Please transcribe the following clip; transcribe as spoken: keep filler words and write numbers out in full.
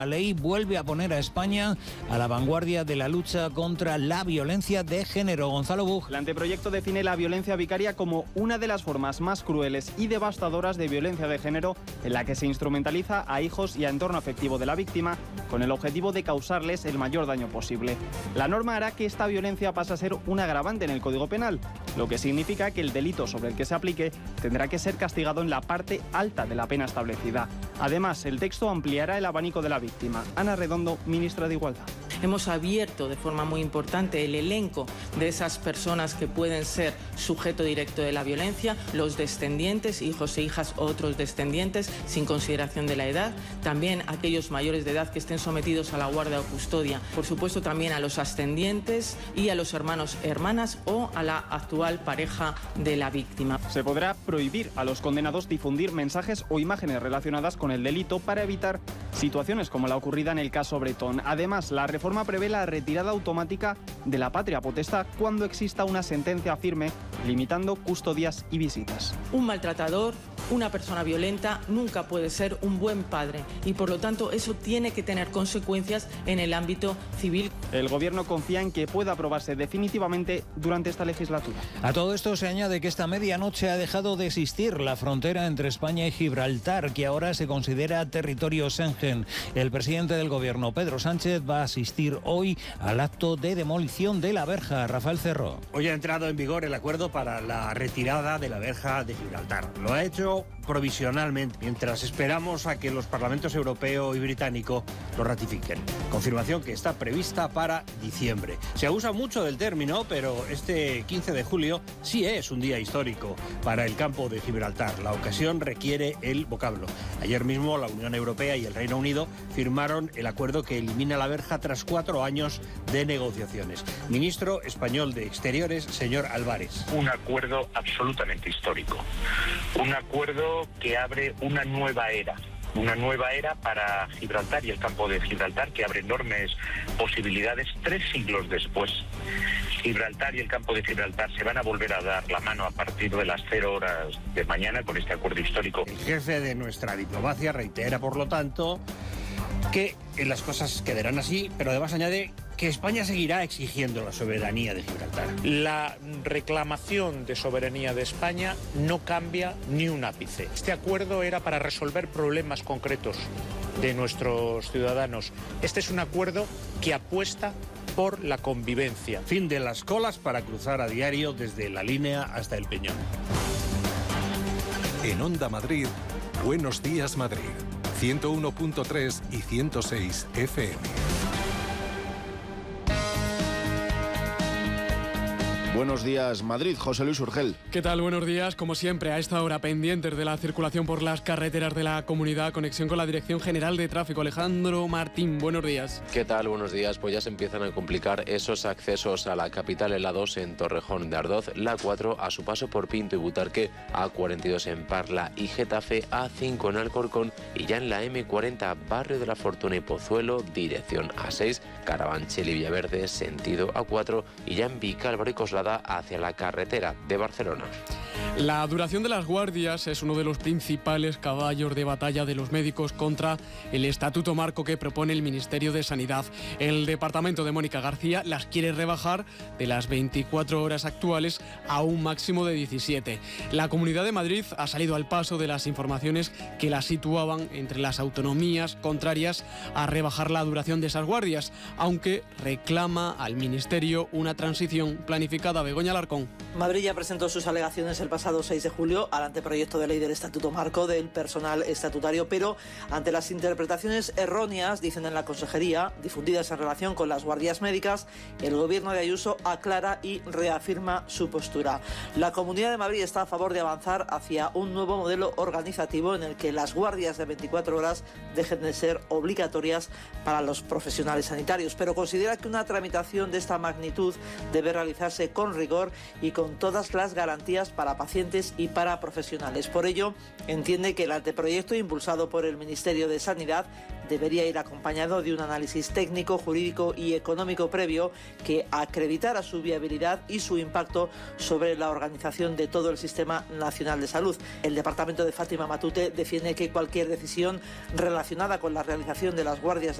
La ley vuelve a poner a España a la vanguardia de la lucha contra la violencia de género. Gonzalo Bug. El anteproyecto define la violencia vicaria como una de las formas más crueles y devastadoras de violencia de género, en la que se instrumentaliza a hijos y a entorno afectivo de la víctima con el objetivo de causarles el mayor daño posible. La norma hará que esta violencia pase a ser un agravante en el Código Penal, lo que significa que el delito sobre el que se aplique tendrá que ser castigado en la parte alta de la pena establecida. Además, el texto ampliará el abanico de la víctima. Ana Redondo, ministra de Igualdad. Hemos abierto de forma muy importante el elenco de esas personas que pueden ser sujeto directo de la violencia, los descendientes, hijos e hijas o otros descendientes, sin consideración de la edad, también aquellos mayores de edad que estén sometidos a la guardia o custodia, por supuesto también a los ascendientes y a los hermanos, hermanas o a la actual pareja de la víctima. Se podrá prohibir a los condenados difundir mensajes o imágenes relacionadas con el delito para evitar situaciones como la ocurrida en el caso Bretón. Además, la reforma prevé la retirada automática de la patria potestad cuando exista una sentencia firme limitando custodias y visitas. Un maltratador, una persona violenta, nunca puede ser un buen padre y por lo tanto eso tiene que tener consecuencias en el ámbito civil. El Gobierno confía en que pueda aprobarse definitivamente durante esta legislatura. A todo esto se añade que esta medianoche ha dejado de existir la frontera entre España y Gibraltar, que ahora se considera territorio Schengen. El presidente del Gobierno, Pedro Sánchez, va a asistir hoy al acto de demolición de la verja. Rafael Cerro. Hoy ha entrado en vigor el acuerdo para la retirada de la verja de Gibraltar. Lo ha hecho provisionalmente, mientras esperamos a que los parlamentos europeo y británico lo ratifiquen. Confirmación que está prevista para diciembre. Se abusa mucho del término, pero este quince de julio sí es un día histórico para el campo de Gibraltar. La ocasión requiere el vocablo. Ayer mismo la Unión Europea y el Reino Unido firmaron el acuerdo que elimina la verja tras cuatro años de negociaciones. Ministro español de Exteriores, señor Álvarez. Un acuerdo absolutamente histórico. Un acuerdo que abre una nueva era. Una nueva era para Gibraltar y el campo de Gibraltar, que abre enormes posibilidades tres siglos después. Gibraltar y el campo de Gibraltar se van a volver a dar la mano a partir de las cero horas de mañana con este acuerdo histórico. El jefe de nuestra diplomacia reitera, por lo tanto, que las cosas quedarán así, pero además añade que España seguirá exigiendo la soberanía de Gibraltar. La reclamación de soberanía de España no cambia ni un ápice. Este acuerdo era para resolver problemas concretos de nuestros ciudadanos. Este es un acuerdo que apuesta por la convivencia. Fin de las colas para cruzar a diario desde la línea hasta el Peñón. En Onda Madrid, Buenos Días Madrid, ciento uno punto tres y ciento seis F M. Buenos días, Madrid. José Luis Urgel. ¿Qué tal? Buenos días. Como siempre, a esta hora pendientes de la circulación por las carreteras de la comunidad, conexión con la Dirección General de Tráfico. Alejandro Martín, buenos días. ¿Qué tal? Buenos días. Pues ya se empiezan a complicar esos accesos a la capital en la dos en Torrejón de Ardoz, la cuatro a su paso por Pinto y Butarque, A cuarenta y dos en Parla y Getafe, A cinco en Alcorcón y ya en la eme cuarenta, Barrio de la Fortuna y Pozuelo, dirección A seis, Carabanchel y Villaverde, sentido A cuatro y ya en Vicálvaro y Coslada hacia la carretera de Barcelona. La duración de las guardias es uno de los principales caballos de batalla de los médicos contra el estatuto marco que propone el Ministerio de Sanidad. El departamento de Mónica García las quiere rebajar de las veinticuatro horas actuales a un máximo de diecisiete. La Comunidad de Madrid ha salido al paso de las informaciones que la situaban entre las autonomías contrarias a rebajar la duración de esas guardias, aunque reclama al Ministerio una transición planificada. Begoña Alarcón. Madrid ya presentó sus alegaciones el pasado seis de julio al anteproyecto de ley del Estatuto Marco del personal estatutario, pero ante las interpretaciones erróneas, dicen en la Consejería, difundidas en relación con las guardias médicas, el Gobierno de Ayuso aclara y reafirma su postura. La Comunidad de Madrid está a favor de avanzar hacia un nuevo modelo organizativo en el que las guardias de veinticuatro horas dejen de ser obligatorias para los profesionales sanitarios, pero considera que una tramitación de esta magnitud debe realizarse con rigor y con todas las garantías para pacientes y para profesionales. Por ello, entiende que el anteproyecto impulsado por el Ministerio de Sanidad debería ir acompañado de un análisis técnico, jurídico y económico previo que acreditara su viabilidad y su impacto sobre la organización de todo el Sistema Nacional de Salud. El departamento de Fátima Matute defiende que cualquier decisión relacionada con la realización de las guardias